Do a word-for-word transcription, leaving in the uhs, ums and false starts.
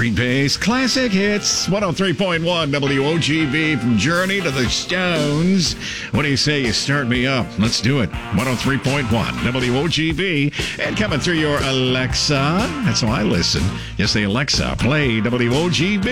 Green Bay's classic hits, one oh three point one W O G B, from Journey to the Stones. What do you say you start me up? Let's do it. one oh three point one W O G B, and coming through your Alexa. That's how I listen. Yes, the Alexa, play W O G B.